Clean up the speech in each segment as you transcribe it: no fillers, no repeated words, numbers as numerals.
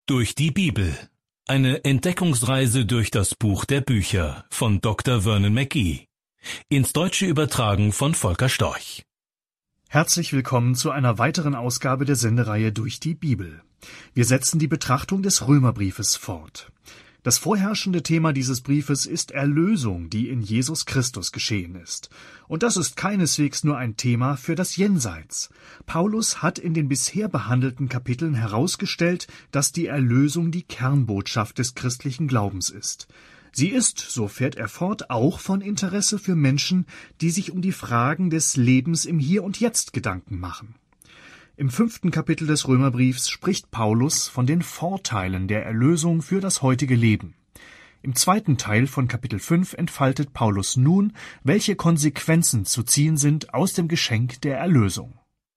Durch die Bibel. Eine Entdeckungsreise durch das Buch der Bücher von Dr. Vernon McGee. Ins Deutsche übertragen von Volker Storch. Herzlich willkommen zu einer weiteren Ausgabe der Sendereihe Durch die Bibel. Wir setzen die Betrachtung des Römerbriefes fort. Das vorherrschende Thema dieses Briefes ist Erlösung, die in Jesus Christus geschehen ist. Und das ist keineswegs nur ein Thema für das Jenseits. Paulus hat in den bisher behandelten Kapiteln herausgestellt, dass die Erlösung die Kernbotschaft des christlichen Glaubens ist. Sie ist, so fährt er fort, auch von Interesse für Menschen, die sich um die Fragen des Lebens im Hier und Jetzt Gedanken machen. Im 5. Kapitel des Römerbriefs spricht Paulus von den Vorteilen der Erlösung für das heutige Leben. Im 2. Teil von Kapitel 5 entfaltet Paulus nun, welche Konsequenzen zu ziehen sind aus dem Geschenk der Erlösung.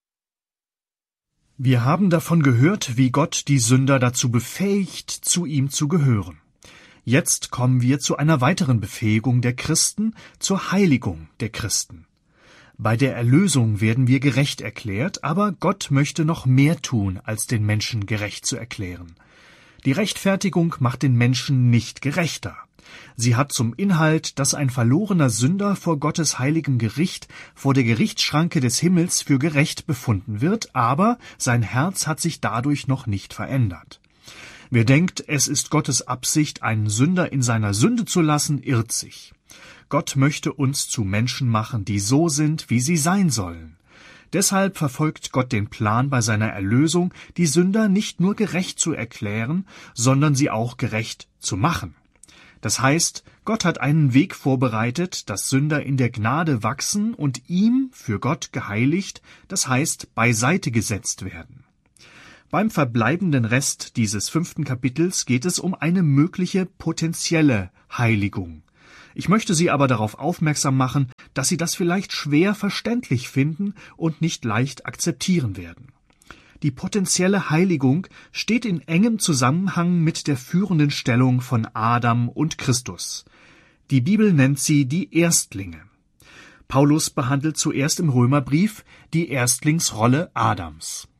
Wir haben davon gehört, wie Gott die Sünder dazu befähigt, zu ihm zu gehören. Jetzt kommen wir zu einer weiteren Befähigung der Christen, zur Heiligung der Christen. Bei der Erlösung werden wir gerecht erklärt, aber Gott möchte noch mehr tun, als den Menschen gerecht zu erklären. Die Rechtfertigung macht den Menschen nicht gerechter. Sie hat zum Inhalt, dass ein verlorener Sünder vor Gottes heiligem Gericht, vor der Gerichtsschranke des Himmels für gerecht befunden wird, aber sein Herz hat sich dadurch noch nicht verändert. Wer denkt, es ist Gottes Absicht, einen Sünder in seiner Sünde zu lassen, irrt sich. Gott möchte uns zu Menschen machen, die so sind, wie sie sein sollen. Deshalb verfolgt Gott den Plan bei seiner Erlösung, die Sünder nicht nur gerecht zu erklären, sondern sie auch gerecht zu machen. Das heißt, Gott hat einen Weg vorbereitet, dass Sünder in der Gnade wachsen und ihm, für Gott geheiligt, das heißt beiseite gesetzt werden. Beim verbleibenden Rest dieses 5. Kapitels geht es um eine mögliche potenzielle Heiligung. Ich möchte Sie aber darauf aufmerksam machen, dass Sie das vielleicht schwer verständlich finden und nicht leicht akzeptieren werden. Die potenzielle Heiligung steht in engem Zusammenhang mit der führenden Stellung von Adam und Christus. Die Bibel nennt sie die Erstlinge. Paulus behandelt zuerst im Römerbrief die Erstlingsrolle Adams.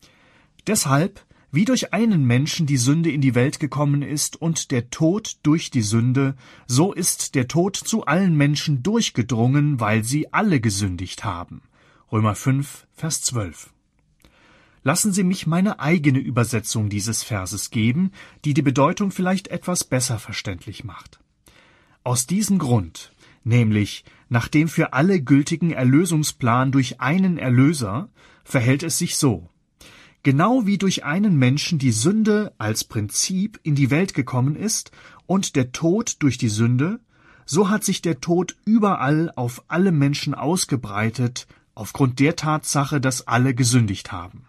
Deshalb, wie durch einen Menschen die Sünde in die Welt gekommen ist und der Tod durch die Sünde, so ist der Tod zu allen Menschen durchgedrungen, weil sie alle gesündigt haben. Römer 5, Vers 12. Lassen Sie mich meine eigene Übersetzung dieses Verses geben, die die Bedeutung vielleicht etwas besser verständlich macht. Aus diesem Grund, nämlich nach dem für alle gültigen Erlösungsplan durch einen Erlöser, verhält es sich so. Genau wie durch einen Menschen die Sünde als Prinzip in die Welt gekommen ist und der Tod durch die Sünde, so hat sich der Tod überall auf alle Menschen ausgebreitet, aufgrund der Tatsache, dass alle gesündigt haben.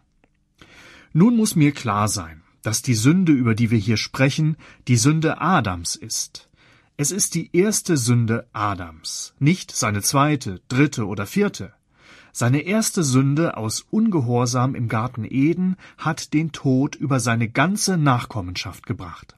Nun muss mir klar sein, dass die Sünde, über die wir hier sprechen, die Sünde Adams ist. Es ist die erste Sünde Adams, nicht seine zweite, dritte oder vierte. Seine erste Sünde aus Ungehorsam im Garten Eden hat den Tod über seine ganze Nachkommenschaft gebracht.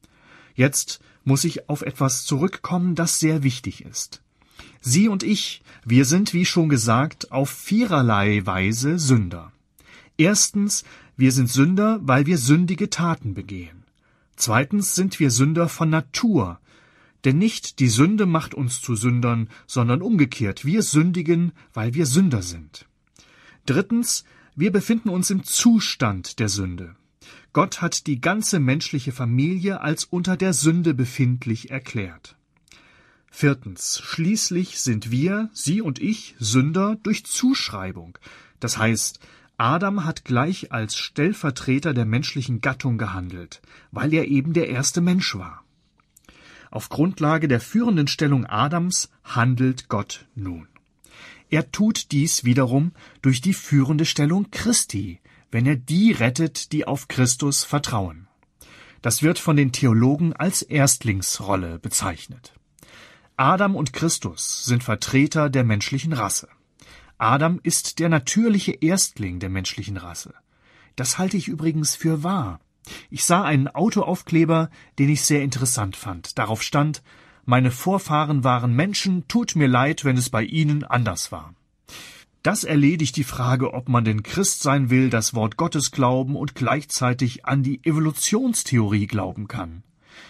Jetzt muss ich auf etwas zurückkommen, das sehr wichtig ist. Sie und ich, wir sind, wie schon gesagt, auf viererlei Weise Sünder. Erstens, wir sind Sünder, weil wir sündige Taten begehen. Zweitens sind wir Sünder von Natur. Denn nicht die Sünde macht uns zu Sündern, sondern umgekehrt, wir sündigen, weil wir Sünder sind. Drittens, wir befinden uns im Zustand der Sünde. Gott hat die ganze menschliche Familie als unter der Sünde befindlich erklärt. Viertens, schließlich sind wir, Sie und ich, Sünder durch Zuschreibung. Das heißt, Adam hat gleich als Stellvertreter der menschlichen Gattung gehandelt, weil er eben der erste Mensch war. Auf Grundlage der führenden Stellung Adams handelt Gott nun. Er tut dies wiederum durch die führende Stellung Christi, wenn er die rettet, die auf Christus vertrauen. Das wird von den Theologen als Erstlingsrolle bezeichnet. Adam und Christus sind Vertreter der menschlichen Rasse. Adam ist der natürliche Erstling der menschlichen Rasse. Das halte ich übrigens für wahr. Ich sah einen Autoaufkleber, den ich sehr interessant fand. Darauf stand: Meine Vorfahren waren Menschen, tut mir leid, wenn es bei ihnen anders war. Das erledigt die Frage, ob man denn Christ sein will, das Wort Gottes glauben und gleichzeitig an die Evolutionstheorie glauben kann.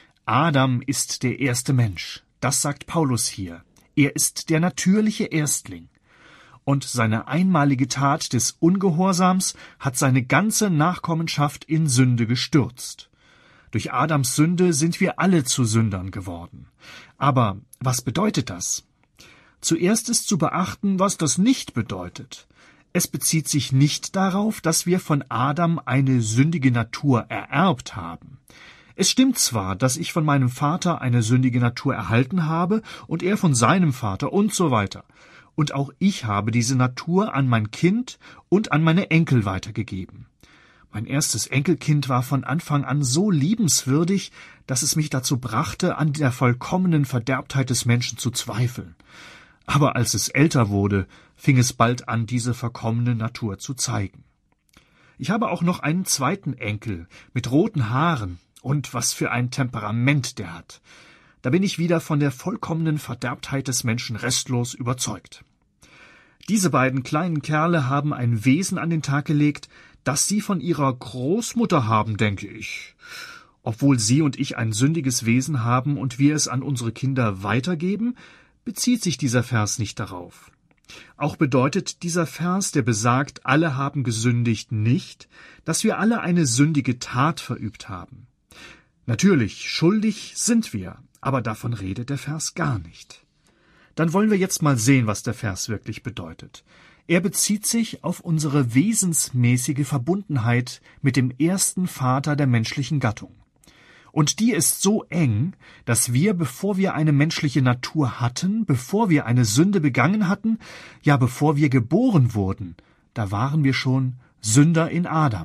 Adam ist der erste Mensch, das sagt Paulus hier. Er ist der natürliche Erstling. Und seine einmalige Tat des Ungehorsams hat seine ganze Nachkommenschaft in Sünde gestürzt. Durch Adams Sünde sind wir alle zu Sündern geworden. Aber was bedeutet das? Zuerst ist zu beachten, was das nicht bedeutet. Es bezieht sich nicht darauf, dass wir von Adam eine sündige Natur ererbt haben. Es stimmt zwar, dass ich von meinem Vater eine sündige Natur erhalten habe und er von seinem Vater und so weiter. Und auch ich habe diese Natur an mein Kind und an meine Enkel weitergegeben. Mein erstes Enkelkind war von Anfang an so liebenswürdig, dass es mich dazu brachte, an der vollkommenen Verderbtheit des Menschen zu zweifeln. Aber als es älter wurde, fing es bald an, diese verkommene Natur zu zeigen. Ich habe auch noch einen zweiten Enkel mit roten Haaren, und was für ein Temperament der hat. Da bin ich wieder von der vollkommenen Verderbtheit des Menschen restlos überzeugt. Diese beiden kleinen Kerle haben ein Wesen an den Tag gelegt, das sie von ihrer Großmutter haben, denke ich. Obwohl sie und ich ein sündiges Wesen haben und wir es an unsere Kinder weitergeben, bezieht sich dieser Vers nicht darauf. Auch bedeutet dieser Vers, der besagt, alle haben gesündigt, nicht, dass wir alle eine sündige Tat verübt haben. Natürlich, schuldig sind wir, aber davon redet der Vers gar nicht. Dann wollen wir jetzt mal sehen, was der Vers wirklich bedeutet. Er bezieht sich auf unsere wesensmäßige Verbundenheit mit dem ersten Vater der menschlichen Gattung. Und die ist so eng, dass wir, bevor wir eine menschliche Natur hatten, bevor wir eine Sünde begangen hatten, ja bevor wir geboren wurden, da waren wir schon Sünder in Adam.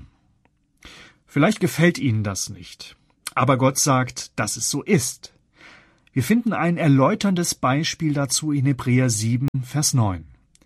Vielleicht gefällt Ihnen das nicht, aber Gott sagt, dass es so ist. Wir finden ein erläuterndes Beispiel dazu in Hebräer 7, Vers 9.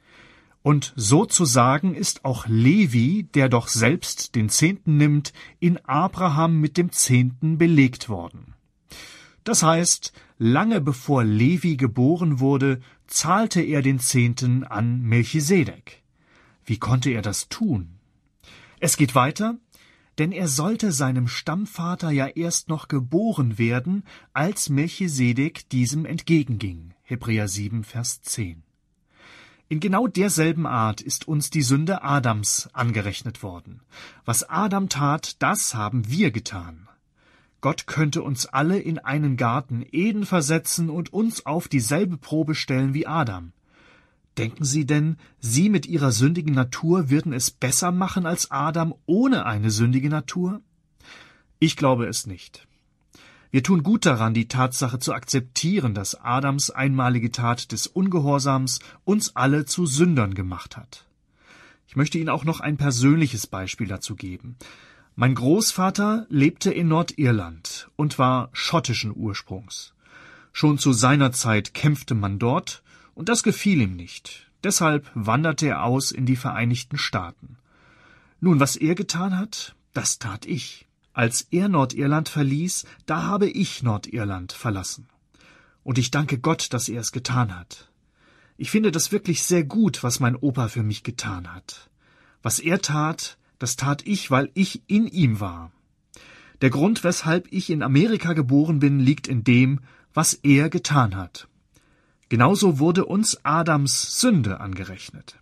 Und sozusagen ist auch Levi, der doch selbst den Zehnten nimmt, in Abraham mit dem Zehnten belegt worden. Das heißt, lange bevor Levi geboren wurde, zahlte er den Zehnten an Melchisedek. Wie konnte er das tun? Es geht weiter, denn er sollte seinem Stammvater ja erst noch geboren werden, als Melchisedek diesem entgegenging. Hebräer 7, Vers 10. In genau derselben Art ist uns die Sünde Adams angerechnet worden. Was Adam tat, das haben wir getan. Gott könnte uns alle in einen Garten Eden versetzen und uns auf dieselbe Probe stellen wie Adam. Denken Sie denn, Sie mit Ihrer sündigen Natur würden es besser machen als Adam ohne eine sündige Natur? Ich glaube es nicht. Wir tun gut daran, die Tatsache zu akzeptieren, dass Adams einmalige Tat des Ungehorsams uns alle zu Sündern gemacht hat. Ich möchte Ihnen auch noch ein persönliches Beispiel dazu geben. Mein Großvater lebte in Nordirland und war schottischen Ursprungs. Schon zu seiner Zeit kämpfte man dort, und das gefiel ihm nicht. Deshalb wanderte er aus in die Vereinigten Staaten. Nun, was er getan hat, das tat ich. Als er Nordirland verließ, da habe ich Nordirland verlassen. Und ich danke Gott, dass er es getan hat. Ich finde das wirklich sehr gut, was mein Opa für mich getan hat. Was er tat, das tat ich, weil ich in ihm war. Der Grund, weshalb ich in Amerika geboren bin, liegt in dem, was er getan hat. Genauso wurde uns Adams Sünde angerechnet.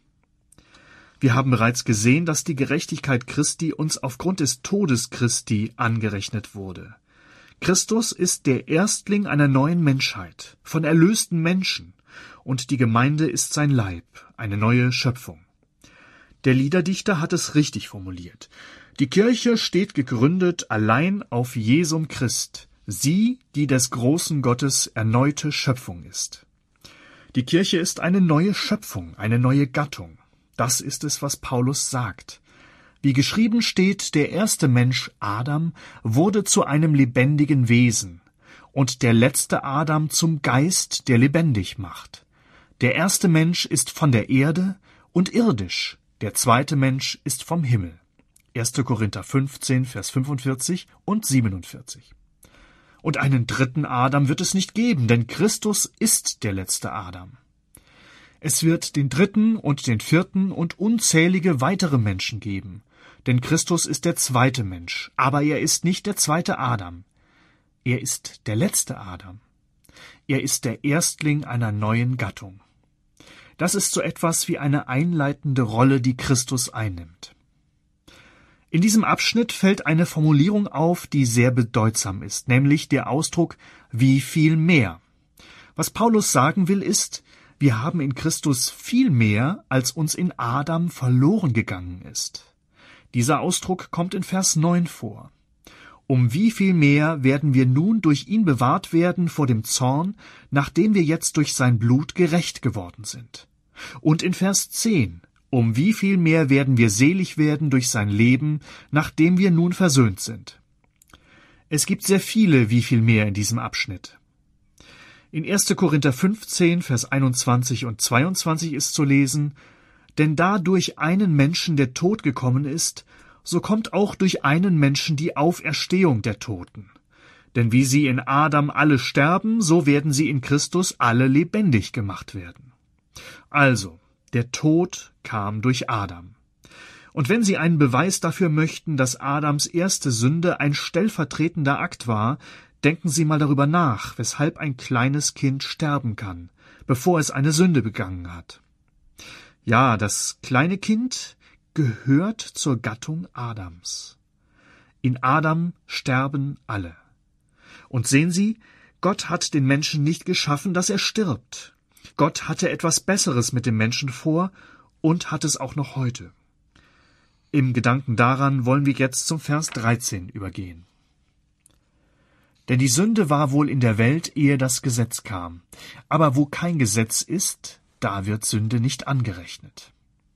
Wir haben bereits gesehen, dass die Gerechtigkeit Christi uns aufgrund des Todes Christi angerechnet wurde. Christus ist der Erstling einer neuen Menschheit, von erlösten Menschen, und die Gemeinde ist sein Leib, eine neue Schöpfung. Der Liederdichter hat es richtig formuliert. Die Kirche steht gegründet allein auf Jesum Christ, sie, die des großen Gottes erneute Schöpfung ist. Die Kirche ist eine neue Schöpfung, eine neue Gattung. Das ist es, was Paulus sagt. Wie geschrieben steht, der erste Mensch, Adam, wurde zu einem lebendigen Wesen und der letzte Adam zum Geist, der lebendig macht. Der erste Mensch ist von der Erde und irdisch, der zweite Mensch ist vom Himmel. 1. Korinther 15, Vers 45 und 47. Und einen dritten Adam wird es nicht geben, denn Christus ist der letzte Adam. Es wird den dritten und den vierten und unzählige weitere Menschen geben. Denn Christus ist der zweite Mensch, aber er ist nicht der zweite Adam. Er ist der letzte Adam. Er ist der Erstling einer neuen Gattung. Das ist so etwas wie eine einleitende Rolle, die Christus einnimmt. In diesem Abschnitt fällt eine Formulierung auf, die sehr bedeutsam ist, nämlich der Ausdruck »wie viel mehr«. Was Paulus sagen will, ist, wir haben in Christus viel mehr, als uns in Adam verloren gegangen ist. Dieser Ausdruck kommt in Vers 9 vor. Um wie viel mehr werden wir nun durch ihn bewahrt werden vor dem Zorn, nachdem wir jetzt durch sein Blut gerecht geworden sind. Und in Vers 10, um wie viel mehr werden wir selig werden durch sein Leben, nachdem wir nun versöhnt sind. Es gibt sehr viele wie viel mehr in diesem Abschnitt. In 1. Korinther 15, Vers 21 und 22 ist zu lesen, denn da durch einen Menschen der Tod gekommen ist, so kommt auch durch einen Menschen die Auferstehung der Toten. Denn wie sie in Adam alle sterben, so werden sie in Christus alle lebendig gemacht werden. Also, der Tod kam durch Adam. Und wenn Sie einen Beweis dafür möchten, dass Adams erste Sünde ein stellvertretender Akt war, denken Sie mal darüber nach, weshalb ein kleines Kind sterben kann, bevor es eine Sünde begangen hat. Ja, das kleine Kind gehört zur Gattung Adams. In Adam sterben alle. Und sehen Sie, Gott hat den Menschen nicht geschaffen, dass er stirbt. Gott hatte etwas Besseres mit dem Menschen vor und hat es auch noch heute. Im Gedanken daran wollen wir jetzt zum Vers 13 übergehen. Denn die Sünde war wohl in der Welt, ehe das Gesetz kam. Aber wo kein Gesetz ist, da wird Sünde nicht angerechnet.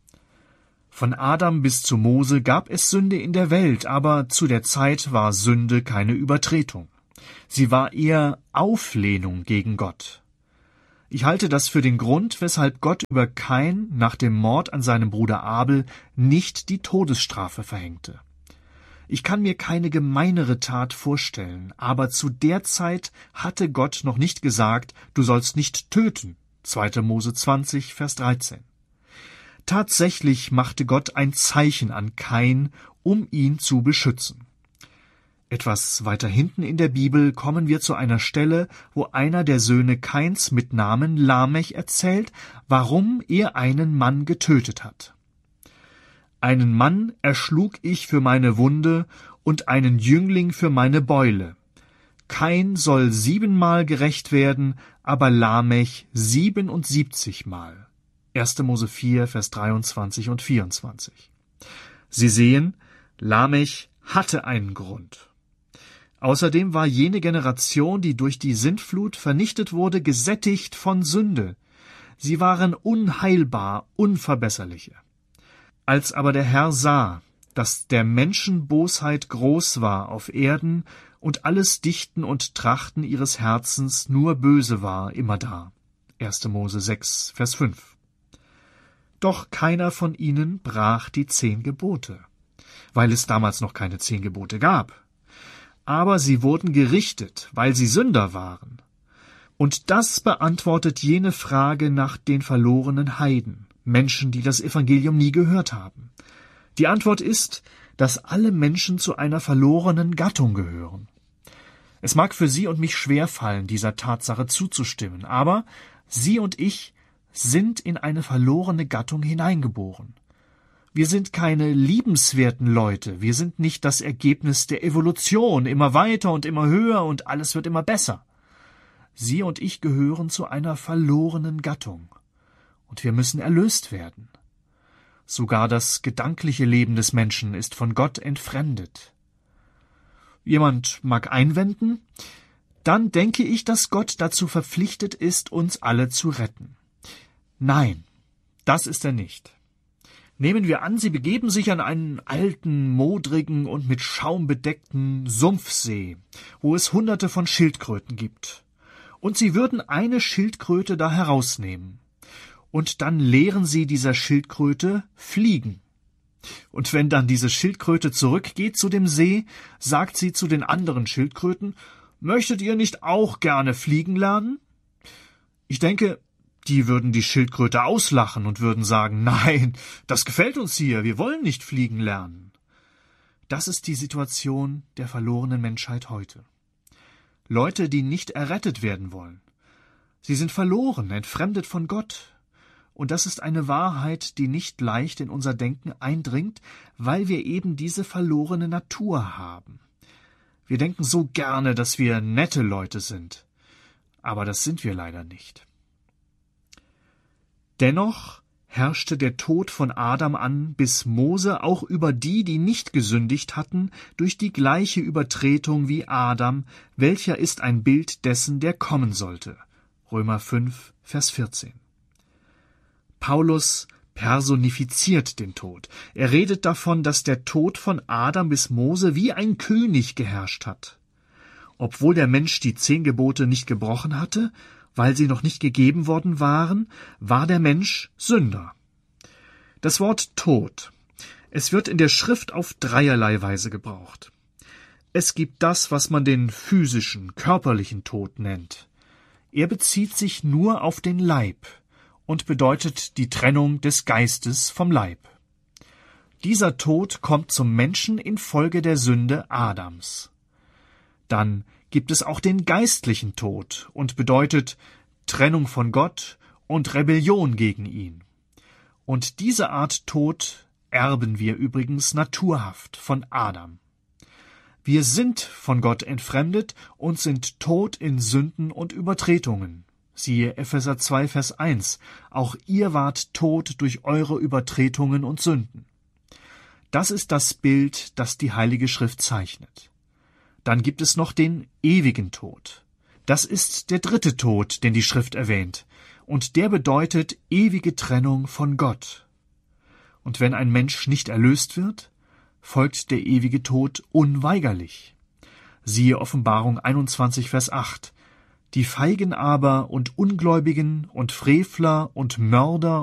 Von Adam bis zu Mose gab es Sünde in der Welt, aber zu der Zeit war Sünde keine Übertretung. Sie war eher Auflehnung gegen Gott. Ich halte das für den Grund, weshalb Gott über Kain nach dem Mord an seinem Bruder Abel nicht die Todesstrafe verhängte. Ich kann mir keine gemeinere Tat vorstellen, aber zu der Zeit hatte Gott noch nicht gesagt, du sollst nicht töten. 2. Mose 20, Vers 13. Tatsächlich machte Gott ein Zeichen an Kain, um ihn zu beschützen. Etwas weiter hinten in der Bibel kommen wir zu einer Stelle, wo einer der Söhne Kains mit Namen Lamech erzählt, warum er einen Mann getötet hat. Einen Mann erschlug ich für meine Wunde und einen Jüngling für meine Beule. Kain soll 7-mal gerächt werden, aber Lamech 77-mal. 1. Mose 4, Vers 23 und 24. Sie sehen, Lamech hatte einen Grund. Außerdem war jene Generation, die durch die Sintflut vernichtet wurde, gesättigt von Sünde. Sie waren unheilbar, unverbesserliche. Als aber der Herr sah, dass der Menschen Bosheit groß war auf Erden und alles Dichten und Trachten ihres Herzens nur böse war immerdar. 1. Mose 6, Vers 5. Doch keiner von ihnen brach die 10 Gebote, weil es damals noch keine 10 Gebote gab. Aber sie wurden gerichtet, weil sie Sünder waren. Und das beantwortet jene Frage nach den verlorenen Heiden, Menschen, die das Evangelium nie gehört haben. Die Antwort ist, dass alle Menschen zu einer verlorenen Gattung gehören. Es mag für Sie und mich schwerfallen, dieser Tatsache zuzustimmen, aber Sie und ich sind in eine verlorene Gattung hineingeboren. Wir sind keine liebenswerten Leute, wir sind nicht das Ergebnis der Evolution, immer weiter und immer höher und alles wird immer besser. Sie und ich gehören zu einer verlorenen Gattung und wir müssen erlöst werden. Sogar das gedankliche Leben des Menschen ist von Gott entfremdet. Jemand mag einwenden, dann denke ich, dass Gott dazu verpflichtet ist, uns alle zu retten. Nein, das ist er nicht. Nehmen wir an, Sie begeben sich an einen alten, modrigen und mit Schaum bedeckten Sumpfsee, wo es Hunderte von Schildkröten gibt. Und Sie würden eine Schildkröte da herausnehmen. Und dann lehren Sie dieser Schildkröte fliegen. Und wenn dann diese Schildkröte zurückgeht zu dem See, sagt sie zu den anderen Schildkröten, »Möchtet ihr nicht auch gerne fliegen lernen?« Ich denke, Die würden die Schildkröte auslachen und würden sagen, nein, das gefällt uns hier, wir wollen nicht fliegen lernen. Das ist die Situation der verlorenen Menschheit heute. Leute, die nicht errettet werden wollen. Sie sind verloren, entfremdet von Gott. Und das ist eine Wahrheit, die nicht leicht in unser Denken eindringt, weil wir eben diese verlorene Natur haben. Wir denken so gerne, dass wir nette Leute sind. Aber das sind wir leider nicht. Dennoch herrschte der Tod von Adam an bis Mose auch über die, die nicht gesündigt hatten, durch die gleiche Übertretung wie Adam, welcher ist ein Bild dessen, der kommen sollte. Römer 5, Vers 14. Paulus personifiziert den Tod. Er redet davon, dass der Tod von Adam bis Mose wie ein König geherrscht hat. Obwohl der Mensch die 10 Gebote nicht gebrochen hatte, weil sie noch nicht gegeben worden waren, war der Mensch Sünder. Das Wort Tod. Es wird in der Schrift auf dreierlei Weise gebraucht. Es gibt das, was man den physischen, körperlichen Tod nennt. Er bezieht sich nur auf den Leib und bedeutet die Trennung des Geistes vom Leib. Dieser Tod kommt zum Menschen infolge der Sünde Adams. Dann gibt es auch den geistlichen Tod und bedeutet Trennung von Gott und Rebellion gegen ihn. Und diese Art Tod erben wir übrigens naturhaft von Adam. Wir sind von Gott entfremdet und sind tot in Sünden und Übertretungen. Siehe Epheser 2, Vers 1. Auch ihr wart tot durch eure Übertretungen und Sünden. Das ist das Bild, das die Heilige Schrift zeichnet. Dann gibt es noch den ewigen Tod. Das ist der dritte Tod, den die Schrift erwähnt, und der bedeutet ewige Trennung von Gott. Und wenn ein Mensch nicht erlöst wird, folgt der ewige Tod unweigerlich. Siehe Offenbarung 21, Vers 8. Die Feigen aber und Ungläubigen und Frevler und Mörder